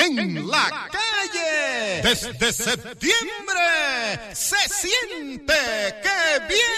en la calle. Desde septiembre se siente que viene